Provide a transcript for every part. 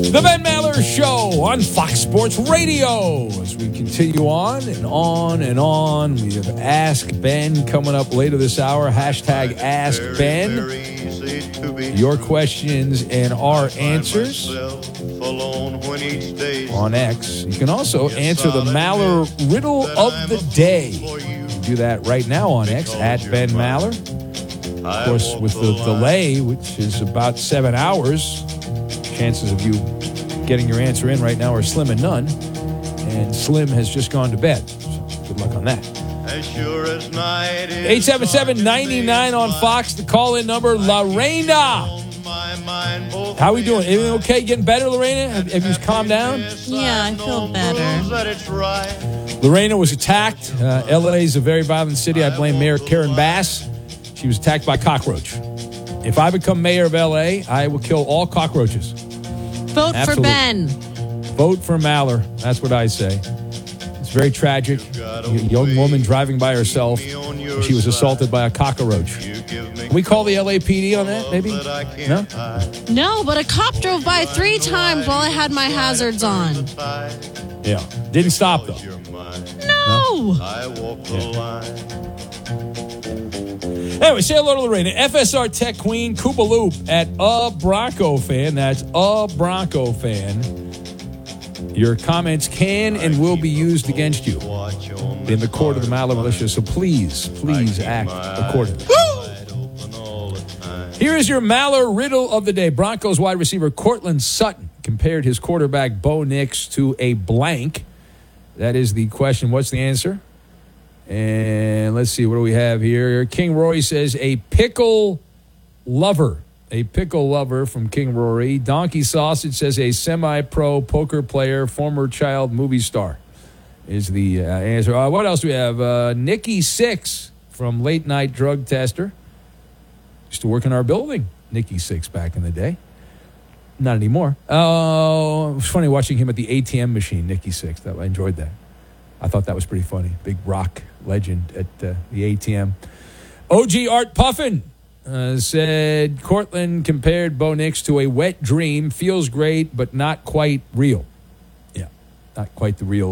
The Ben Maller Show on Fox Sports Radio. As we continue on and on and on, we have Ask Ben coming up later this hour. Hashtag Ask Ben. Your questions and our answers on X. You can also answer the Maller Riddle of the Day. You can do that right now on X, at Ben Maller. Of course, with the delay, which is about 7 hours, chances of you getting your answer in right now are slim and none. And Slim has just gone to bed. So good luck on that. 877-99 on Fox, the call-in number. Lorena. How are we doing? Everything okay? Getting better, Lorena? Have you calmed down? Yeah, I feel better. Lorena was attacked. L.A. is a very violent city. I blame Mayor Karen Bass. She was attacked by a cockroach. If I become mayor of L.A., I will kill all cockroaches. Vote Absolutely. for Ben. Vote for Maller. That's what I say. It's very tragic. A young woman driving by herself. She was assaulted by a cockroach. Can we call the LAPD on that, maybe? No? No, but a cop drove by 3 times while I had my hazards on. Yeah. Didn't stop, though. No! Anyway, say hello to Lorena. FSR Tech Queen, Koopa Loop at A Bronco Fan. That's A Bronco Fan. Your comments can and will be used against you in the court of the Maller Militia, so please act accordingly. Here is your Maller Riddle of the Day. Broncos wide receiver Courtland Sutton compared his quarterback Bo Nix to a blank. That is the question. What's the answer? And let's see, what do we have here? King Rory says a pickle lover. A pickle lover from King Rory. Donkey Sausage says a semi-pro poker player, former child movie star is the answer. What else do we have? Nikki Six from Late Night Drug Tester. Used to work in our building, Nikki Six, back in the day. Not anymore. Oh, it was funny watching him at the ATM machine, Nikki Six. I enjoyed that. I thought that was pretty funny. Big rock legend at the ATM. OG Art Puffin said, Cortland compared Bo Nix to a wet dream. Feels great, but not quite real. Yeah, not quite the real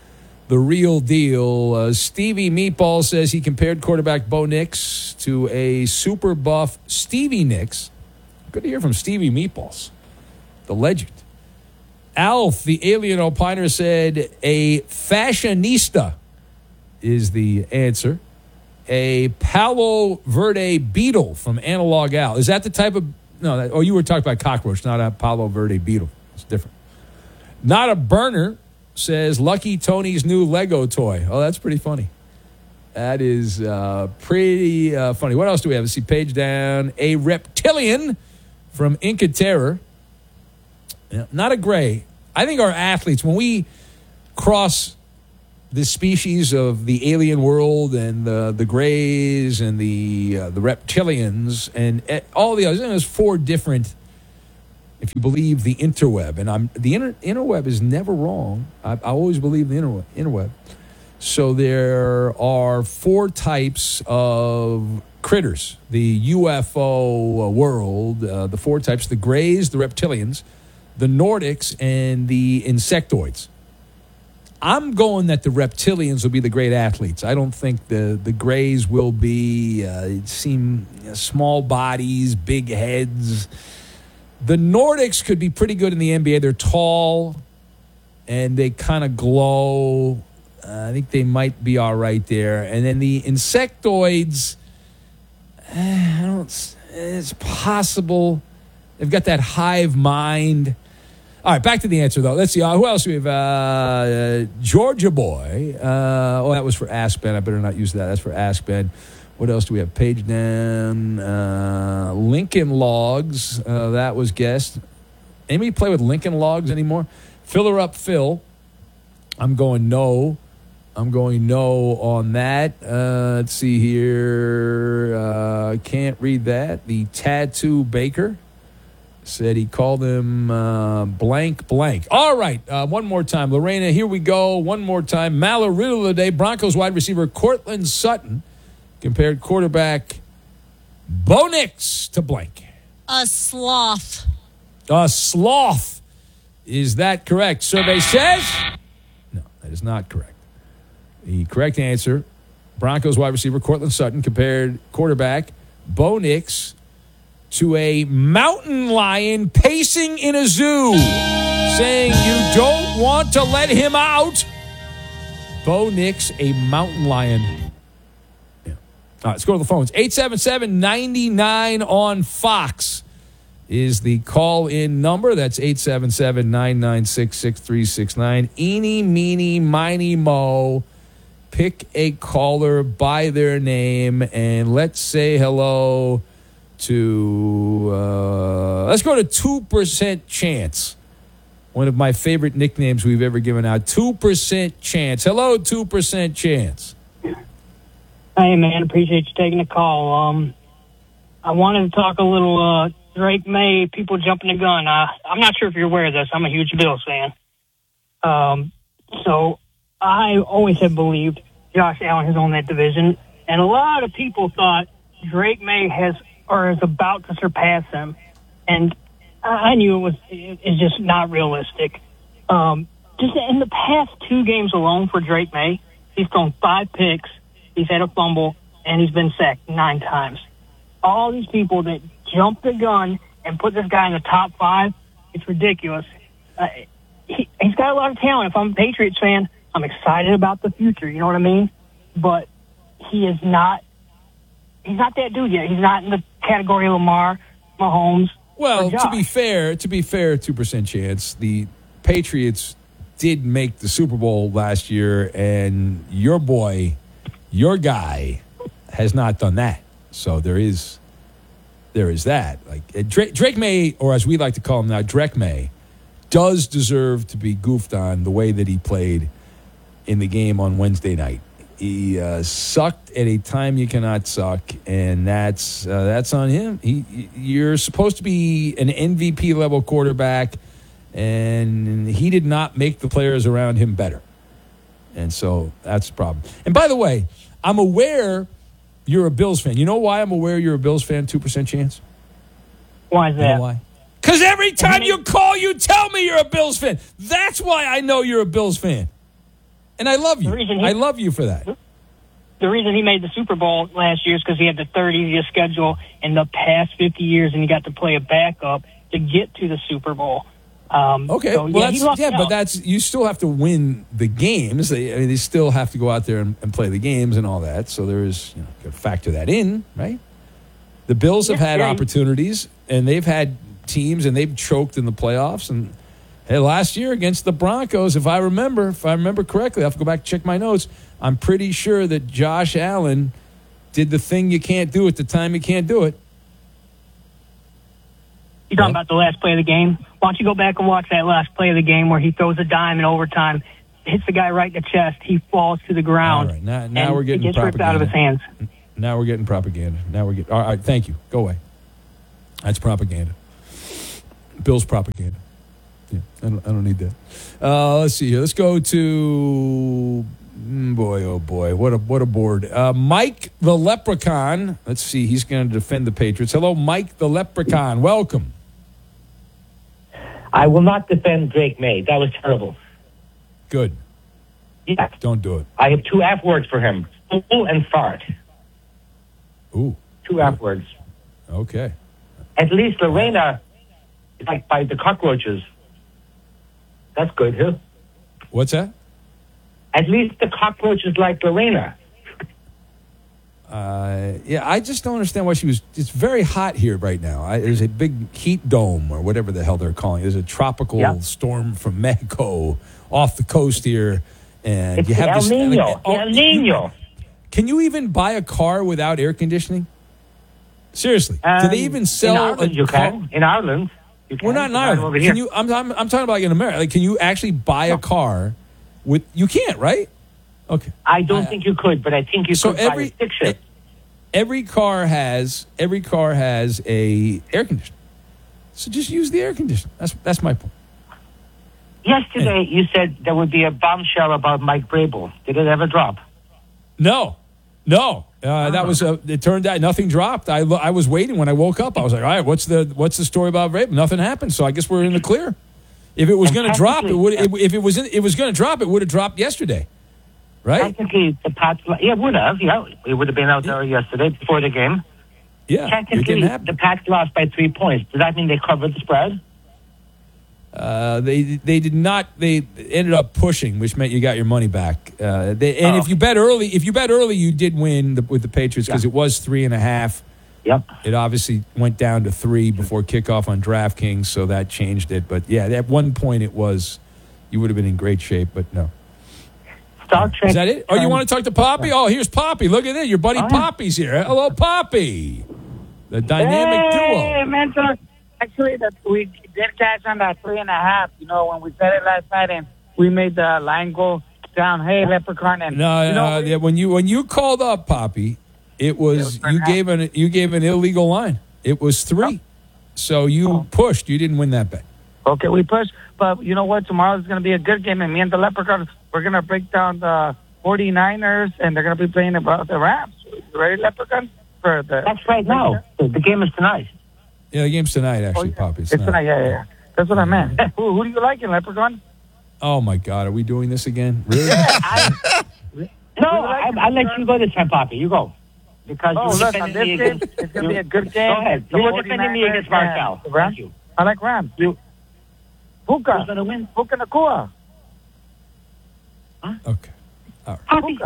deal. Stevie Meatball says he compared quarterback Bo Nix to a super buff Stevie Nicks. Good to hear from Stevie Meatballs, the legend. Alf, the alien opiner, said a fashionista is the answer. A Palo Verde beetle from Analog Al. Is that the type of... No, you were talking about cockroach, not a Palo Verde beetle. It's different. Not a burner says Lucky Tony's new Lego toy. Oh, that's pretty funny. That is pretty funny. What else do we have? Let's see, page down. A reptilian from Inca Terror. Yeah, not a gray. I think our athletes, when we cross the species of the alien world and the grays and the reptilians and all the others, there's 4 different, if you believe the interweb. And the interweb is never wrong. I always believe the interweb. So there are 4 types of critters. The UFO world, the 4 types, the grays, the reptilians, the Nordics, and the insectoids. I'm going that the reptilians will be the great athletes. I don't think the grays will be, small bodies, big heads. The Nordics could be pretty good in the NBA. They're tall, and they kind of glow. I think they might be all right there. And then the insectoids, it's possible. They've got that hive mind. All right, back to the answer, though. Let's see. Who else do we have? Georgia Boy. That was for Ask Ben. I better not use that. That's for Ask Ben. What else do we have? Page down. Lincoln Logs. That was guessed. Anybody play with Lincoln Logs anymore? Filler Up Phil. I'm going no on that. Let's see here. Can't read that. The Tattoo Baker said he called him blank. All right, one more time. Lorena, here we go. One more time. Maller Riddle of the Day. Broncos wide receiver Courtland Sutton compared quarterback Bo Nix to blank. A sloth. A sloth. Is that correct? Survey says no, that is not correct. The correct answer, Broncos wide receiver Cortland Sutton compared quarterback Bo Nix to a mountain lion pacing in a zoo, saying you don't want to let him out. Bo Nix, a mountain lion. Yeah. All right, let's go to the phones. 877-99 on Fox is the call-in number. That's 877-996-6369. Eeny, meeny, miny, mo. Pick a caller by their name, and let's say hello to, let's go to 2% Chance. One of my favorite nicknames we've ever given out. 2% Chance. Hello, 2% Chance. Hey, man, appreciate you taking the call. I wanted to talk a little Drake May, people jumping the gun. I'm not sure if you're aware of this. I'm a huge Bills fan. So I always have believed Josh Allen has owned that division, and a lot of people thought Drake May is about to surpass him, and I knew it's just not realistic. Just in the past 2 games alone for Drake May, he's thrown 5 picks, he's had a fumble, and he's been sacked 9 times. All these people that jump the gun and put this guy in the top 5, it's ridiculous. He's got a lot of talent. If I'm a Patriots fan, I'm excited about the future, you know what I mean? But he's not that dude yet. He's not in the category of Lamar, Mahomes. Well, to be fair, 2% Chance, the Patriots did make the Super Bowl last year, and your guy, has not done that. So there is that. Like Drake May, or as we like to call him now, Drake May, does deserve to be goofed on the way that he played in the game on Wednesday night. He sucked at a time you cannot suck, and that's on him. You're supposed to be an MVP level quarterback, and he did not make the players around him better, and so that's the problem. And by the way, I'm aware you're a Bills fan. You know why I'm aware you're a Bills fan? 2% Chance. Why is that? You know why? Because every time you call, you tell me you're a Bills fan. That's why I know you're a Bills fan. And I love you. I love you for that. The reason he made the Super Bowl last year is because he had the third easiest schedule in the past 50 years, and he got to play a backup to get to the Super Bowl. Okay, so, but you still have to win the games. They still have to go out there and play the games and all that. So there is, got to factor that in, right? The Bills have had opportunities, and they've had teams, and they've choked in the playoffs. And hey, last year against the Broncos, if I remember correctly, I have to go back and check my notes. I'm pretty sure that Josh Allen did the thing you can't do at the time you can't do it. You're talking about the last play of the game? Why don't you go back and watch that last play of the game where he throws a dime in overtime, hits the guy right in the chest, he falls to the ground. All right, now we're getting gets propaganda. ripped out of his hands. Now we're getting propaganda. All right, thank you. Go away. That's propaganda. Bill's propaganda. Yeah, I don't need that. Let's see here. Let's go to oh boy, what a board. Mike the Leprechaun. Let's see. He's going to defend the Patriots. Hello, Mike the Leprechaun. Welcome. I will not defend Drake May. That was terrible. Good. Yes. Don't do it. I have 2 F words for him: fool and fart. Ooh. 2 F words. Okay. At least Lorena is like by the cockroaches. That's good, huh? What's that? At least the cockroaches like Lorena. Yeah, I just don't understand why she was. It's very hot here right now. There's a big heat dome or whatever the hell they're calling it. There's a tropical storm from Mexico off the coast here, and it's you have El this Nino. El Nino. Can you even buy a car without air conditioning? Seriously, do they even sell? In Ireland, you can. In Ireland, you can. We're not in Ireland. Over here. Can you? I'm talking about like in America. Like, can you actually buy a car with? You can't, right? Okay. I don't think you could, but I think you could buy a stick shift. Every car has a air conditioner. So just use the air conditioner. That's my point. Yesterday, you said there would be a bombshell about Mike Vrabel. Did it ever drop? No. That was it. Turned out nothing dropped. I was waiting when I woke up. I was like, all right, what's the story about Vrabel? Nothing happened. So I guess we're in the clear. If it was And going to drop, it would. technically- If it was going to drop, it would have dropped yesterday, right? Technically, the Pats, it would have. Yeah, it would have been out there yesterday before the game. Yeah, it Technically, didn't happen. the Pats lost by 3 points. Does that mean they covered the spread? They did not. They ended up pushing, which meant you got your money back. If you bet early, you did win with the Patriots because it was 3.5. Yep. It obviously went down to 3 before kickoff on DraftKings, so that changed it. But yeah, at one point it was you would have been in great shape, but no. Star Trek. Is that it? Oh, you want to talk to Poppy? Oh, here's Poppy. Look at it. Your buddy Oh, yeah. Poppy's here. Hello, Poppy. The dynamic Hey, duo. mentor. Actually, we did catch on that 3.5. You know, when we said it last night, and we made the line go down. Hey, Leprechaun, and Yeah, when you called up Poppy, it was you gave an illegal line. It was 3. So you pushed. You didn't win that bet. Okay, we pushed, but you know what? Tomorrow's going to be a good game, and me and the Leprechaun, we're going to break down the 49ers, and they're going to be playing about the Rams. You ready, Leprechaun? For the That's right now. The game is tonight. Yeah, the game's tonight, actually, Poppy. It's tonight, yeah. That's what I meant. Who do you like in Leprechaun? Oh, my God. Are we doing this again? Really? No, I'll let you go this time, Poppy. You go. Because Oh, you're look, on defending this me game, against... it's going to be a good game. Go ahead. The You're defending me 49ers against Marcel. and the Rams. Thank you. I like Rams. You- Puka. Who's going to win? Puka Nakua. Okay. Poppy.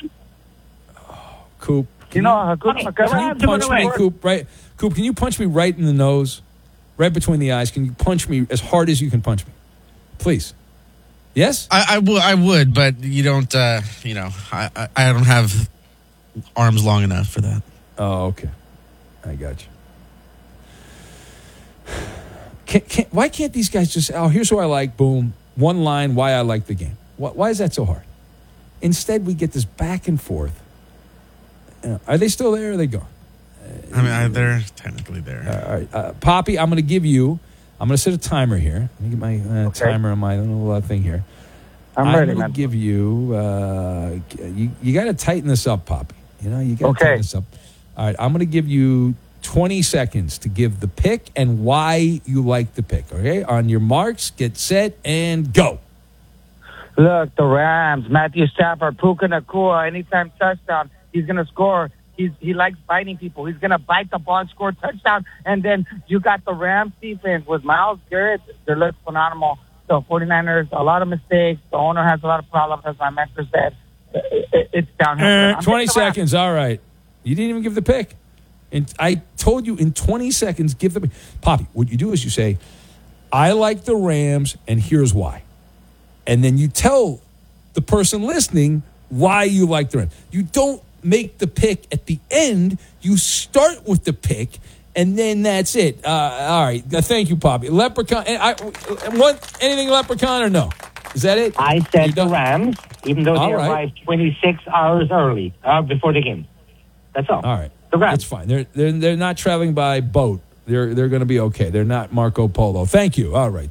Coop. You know, Hakuna Can you Matata. punch me, Coop? Right, Coop. Can you punch me right in the nose, right between the eyes? Can you punch me as hard as you can punch me, please? Yes. I would, but you don't. I don't have arms long enough for that. Oh, okay. I got you. Why can't these guys just? Oh, here's who I like. Boom. One line. Why I like the game. Why is that so hard? Instead, we get this back and forth. Are they still there? Or are they gone? I mean, they're technically there. All right, Poppy, I'm going to set a timer here. Let me get my timer on my little thing here. I'm ready, going to man. give you, you got to tighten this up, Poppy. You know, you got to tighten this up. All right, I'm going to give you 20 seconds to give the pick and why you like the pick, okay? On your marks, get set, and go. Look, the Rams, Matthew Stafford, Puka Nakua, anytime touchdown, he's going to score. He likes biting people. He's going to bite the ball and score a touchdown. And then you got the Rams defense with Myles Garrett. They look phenomenal. So 49ers, a lot of mistakes. The owner has a lot of problems, as my mentor said. It's downhill. 20 seconds, all right. You didn't even give the pick. And I told you in 20 seconds, give the pick. Poppy, what you do is you say, I like the Rams, and here's why. And then you tell the person listening why you like the Rams. You don't make the pick at the end. You start with the pick, and then that's it. All right. Thank you, Poppy. Leprechaun. Anything Leprechaun or no? Is that it? I said the Rams, even though All they right. arrived 26 hours early before the game. That's all. All right. The Rams. That's fine. They're not traveling by boat. They're going to be okay. They're not Marco Polo. Thank you. All right.